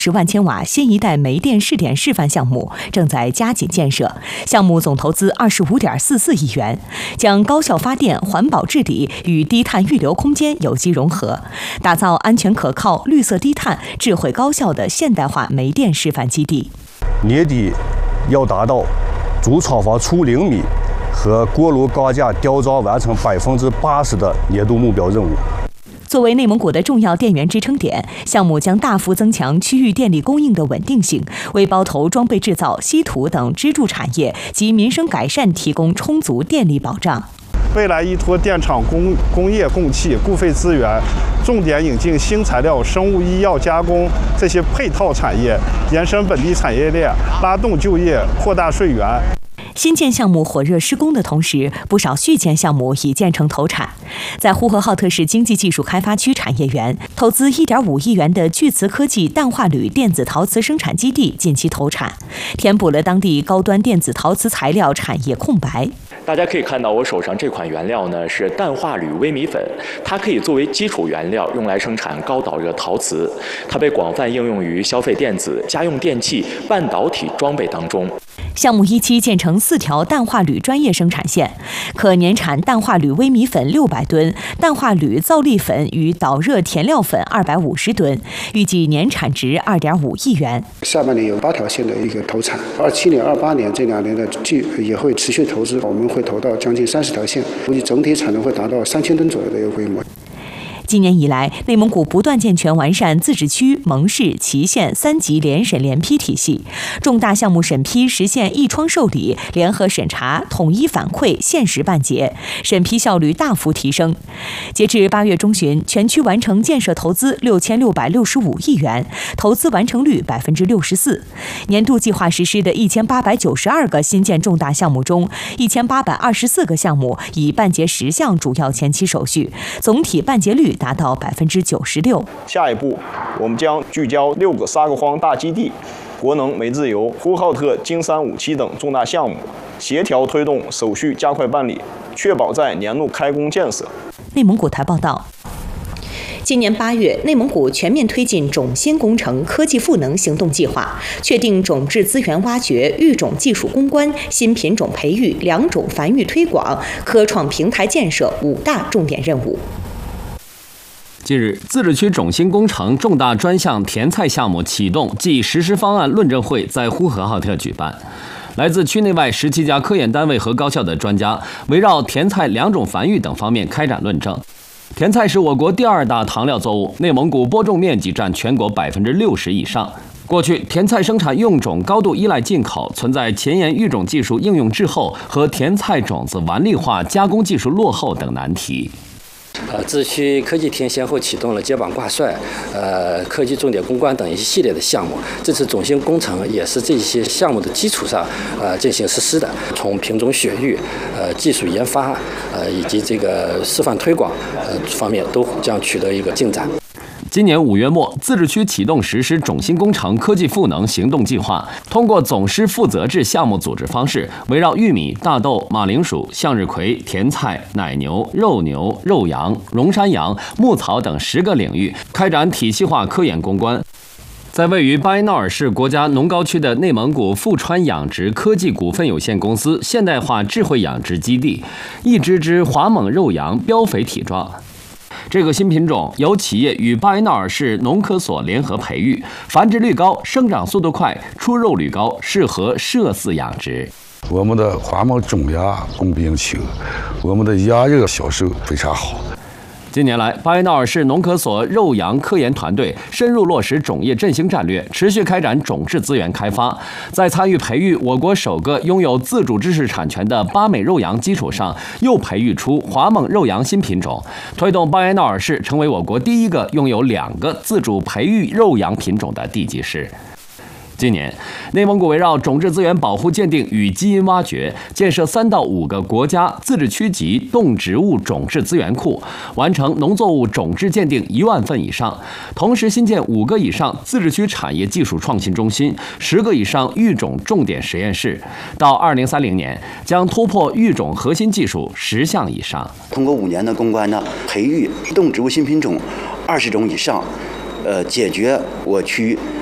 10万千瓦新一代煤电试点示范项目正在加紧建设，项目总投资25.44亿元，将高效发电、环保治理与低碳预留空间有机融合，打造安全可靠、绿色低碳、智慧高效的现代化煤电示范基地。 年底要达到主厂房出0米和锅炉钢架雕装完成80%的年度目标任务。 作为内蒙古的重要电源支撑点，项目将大幅增强区域电力供应的稳定性，为包头装备制造、稀土等支柱产业及民生改善提供充足电力保障。 未来依托电厂工业供气、固废资源，重点引进新材料、生物医药加工这些配套产业，延伸本地产业链，拉动就业，扩大税源。 新建项目火热施工的同时，不少续建项目已建成投产。在呼和浩特市经济技术开发区产业园，投资1.5亿元的巨磁科技氮化铝电子陶瓷生产基地近期投产，填补了当地高端电子陶瓷材料产业空白。 大家可以看到，我手上这款原料呢是氮化铝微米粉，它可以作为基础原料用来生产高导热陶瓷，它被广泛应用于消费电子、家用电器、半导体装备当中。 项目一期建成4条氮化铝专业生产线，可年产氮化铝微米粉600吨、氮化铝皂粒粉与导热填料粉250吨，预计年产值2.5亿元。 下半年有8条线的一个投产，27年、28年这2年的也会持续投资，我们会投到将近30条线，估计整体产能会达到3000吨左右的一个规模。 今年以来，内蒙古不断健全完善自治区、盟市、旗县3级联审联批体系，重大项目审批实现一窗受理、联合审查、统一反馈、限时办结，审批效率大幅提升。截至8月中旬，全区完成建设投资6665亿元，投资完成率64%。年度计划实施的1892个新建重大项目中，1824个项目已办结10项主要前期手续，总体办结率达到96%。 下一步，我们将聚焦6个沙克荒大基地、国能煤自由、呼和浩特金山5期等重大项目，协调推动手续加快办理，确保在年度开工建设。 内蒙古台报道。今年8月，内蒙古全面推进种新工程科技赋能行动计划，确定种质资源挖掘、育种技术攻关、新品种培育、良种繁育推广、科创平台建设5大重点任务。 近日，自治区种新工程重大专项填菜项目启动暨实施方案论证会在呼和浩特举办。来自区内外17家科研单位和高校的专家，围绕填菜、良种繁育等方面开展论证。甜菜是我国第2大糖料作物，内蒙古播种面积占全国60%以上。过去，甜菜生产用种高度依赖进口，存在前沿育种技术应用滞后和甜菜种子顽粒化加工技术落后等难题。 自治区科技厅先后启动了接榜挂帅、科技重点攻关等一系列的项目。这次种新工程也是这些项目的基础上进行实施的。从品种选育、技术研发、以及这个示范推广方面都将取得一个进展。 今年5月末，自治区启动实施种新工程科技赋能行动计划，通过总师负责制项目组织方式，围绕玉米、大豆、马铃薯、向日葵、甜菜、奶牛、肉牛、肉羊、绒山羊、牧草等10个领域，开展体系化科研攻关。在位于巴彦淖尔市国家农高区的内蒙古富川养殖科技股份有限公司现代化智慧养殖基地，一只华猛肉羊膘肥体壮。这个新品种由企业与巴彦淖尔市农科所联合培育，繁殖率高，生长速度快，出肉率高，适合设饲养殖。 我们的华猛种鸭供不应求，我们的鸭肉销售非常好。 近年来，巴彦淖尔市农科所肉羊科研团队深入落实种业振兴战略，持续开展种质资源开发。在参与培育我国首个拥有自主知识产权的巴美肉羊基础上，又培育出华猛肉羊新品种，推动巴彦淖尔市成为我国第1个拥有2个自主培育肉羊品种的地级市。今年，内蒙古围绕种质资源保护鉴定与基因挖掘，建设3到5个国家自治区级动植物种质资源库，完成农作物种质鉴定1万份以上。同时新建5个以上自治区产业技术创新中心，10个以上育种重点实验室。到2030年，将突破育种核心技术10项以上。 通过5年的攻关呢，培育动植物新品种20种以上，解决我区